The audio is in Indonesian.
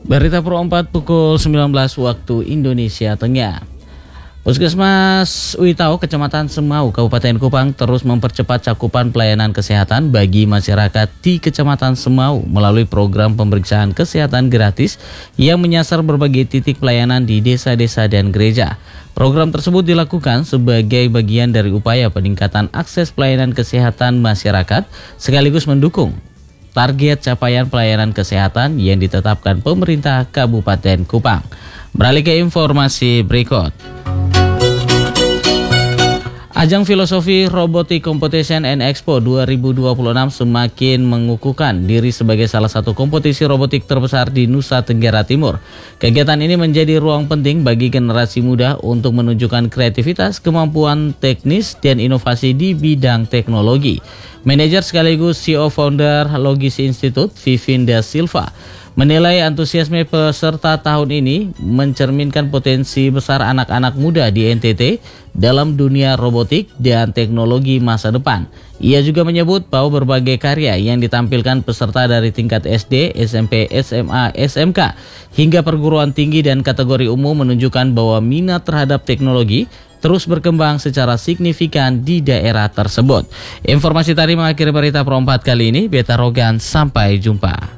Berita Pro 4 pukul 19 waktu Indonesia Tengah. Puskesmas Uitau, Kecamatan Semau, Kabupaten Kupang terus mempercepat cakupan pelayanan kesehatan bagi masyarakat di Kecamatan Semau melalui program pemeriksaan kesehatan gratis yang menyasar berbagai titik pelayanan di desa-desa dan gereja. Program tersebut dilakukan sebagai bagian dari upaya peningkatan akses pelayanan kesehatan masyarakat sekaligus mendukung target capaian pelayanan kesehatan yang ditetapkan pemerintah Kabupaten Kupang. Beralih ke informasi berikut. Ajang Filosofi Robotic Competition and Expo 2026 semakin mengukuhkan diri sebagai salah satu kompetisi robotik terbesar di Nusa Tenggara Timur. Kegiatan ini menjadi ruang penting bagi generasi muda untuk menunjukkan kreativitas, kemampuan teknis, dan inovasi di bidang teknologi. Manajer sekaligus CEO founder Logis Institute, Vivinda Silva, menilai antusiasme peserta tahun ini mencerminkan potensi besar anak-anak muda di NTT dalam dunia robotik dan teknologi masa depan. Ia juga menyebut bahwa berbagai karya yang ditampilkan peserta dari tingkat SD, SMP, SMA, SMK, hingga perguruan tinggi dan kategori umum menunjukkan bahwa minat terhadap teknologi terus berkembang secara signifikan di daerah tersebut. Informasi tadi mengakhiri berita Pro 4 kali ini. Beta Rogan, sampai jumpa.